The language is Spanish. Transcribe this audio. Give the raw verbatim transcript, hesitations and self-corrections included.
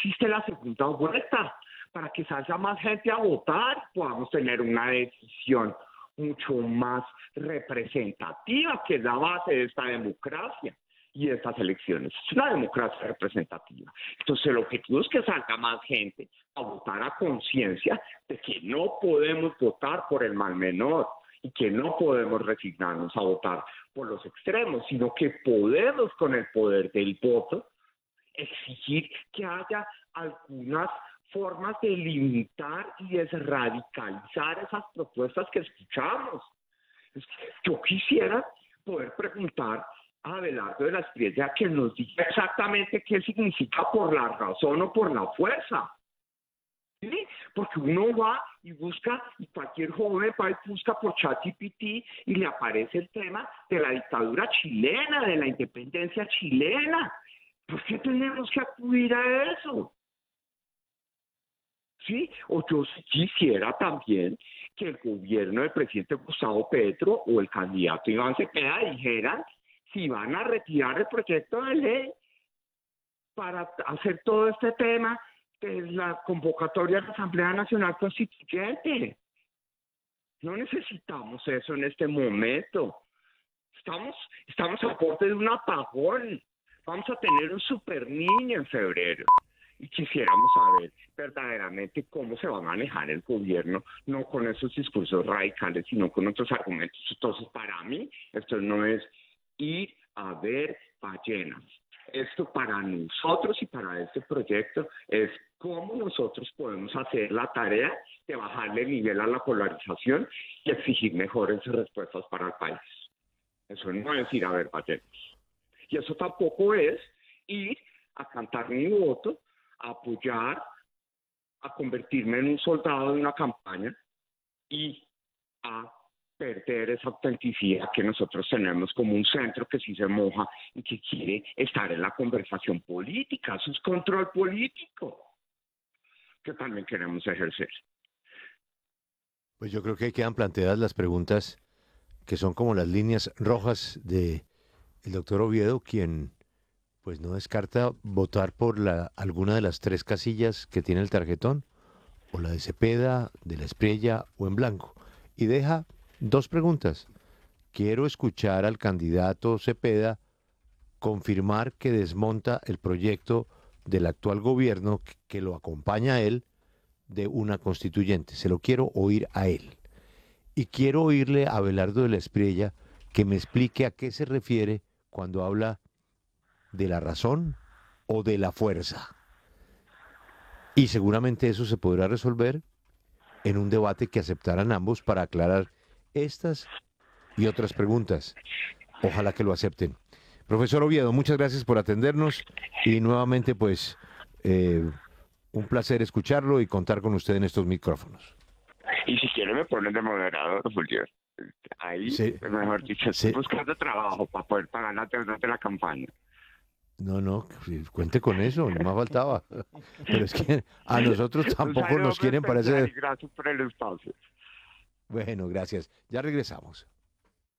existe la segunda vuelta, para que salga más gente a votar, podamos tener una decisión mucho más representativa, que es la base de esta democracia y de estas elecciones. Es una democracia representativa. Entonces el objetivo es que salga más gente a votar a conciencia de que no podemos votar por el mal menor y que no podemos resignarnos a votar por los extremos, sino que podemos, con el poder del voto, exigir que haya algunas formas de limitar y desradicalizar esas propuestas que escuchamos. Yo quisiera poder preguntar a Abelardo de la Espriella que nos diga exactamente qué significa por la razón o por la fuerza. ¿Sí? Porque uno va y busca, y cualquier joven va y busca por ChatGPT y le aparece el tema de la dictadura chilena, de la independencia chilena. ¿Por qué tenemos que acudir a eso? Sí, o yo quisiera también que el gobierno del presidente Gustavo Petro o el candidato Iván Cepeda dijeran si van a retirar el proyecto de ley para hacer todo este tema de la convocatoria de la Asamblea Nacional Constituyente. No necesitamos eso en este momento. Estamos, estamos a borde de un apagón. Vamos a tener un super niño en febrero. Y quisiéramos saber verdaderamente cómo se va a manejar el gobierno, no con esos discursos radicales, sino con otros argumentos. Entonces, para mí, esto no es ir a ver ballenas. Esto para nosotros y para este proyecto es cómo nosotros podemos hacer la tarea de bajarle el nivel a la polarización y exigir mejores respuestas para el país. Eso no es ir a ver ballenas. Y eso tampoco es ir a cantar mi voto, a apoyar, a convertirme en un soldado de una campaña y a perder esa autenticidad que nosotros tenemos como un centro que sí se moja y que quiere estar en la conversación política. Eso es control político que también queremos ejercer. Pues yo creo que quedan planteadas las preguntas que son como las líneas rojas de el doctor Oviedo, quien pues no descarta votar por la, alguna de las tres casillas que tiene el tarjetón, o la de Cepeda, de la Espriella o en blanco. Y deja dos preguntas. Quiero escuchar al candidato Cepeda confirmar que desmonta el proyecto del actual gobierno que, que lo acompaña a él de una constituyente. Se lo quiero oír a él. Y quiero oírle a Abelardo de la Espriella que me explique a qué se refiere cuando habla de la razón o de la fuerza. Y seguramente eso se podrá resolver en un debate que aceptarán ambos para aclarar estas y otras preguntas. Ojalá que lo acepten. Profesor Oviedo, muchas gracias por atendernos y nuevamente pues eh, un placer escucharlo y contar con usted en estos micrófonos. Y si quiere me ponen de moderador, Julio. Ahí, sí, mejor dicho, estoy sí. buscando trabajo para poder pagar la deuda de la campaña. No, no, cuente con eso, no más faltaba. Pero es que a nosotros tampoco nos quieren para ese... Gracias por el espacio. Bueno, gracias. Ya regresamos.